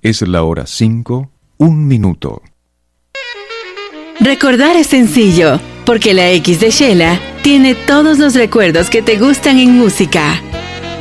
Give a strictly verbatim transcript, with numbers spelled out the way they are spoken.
Es la hora cinco, un minuto. Recordar es sencillo, porque la X de Shela tiene todos los recuerdos que te gustan en música.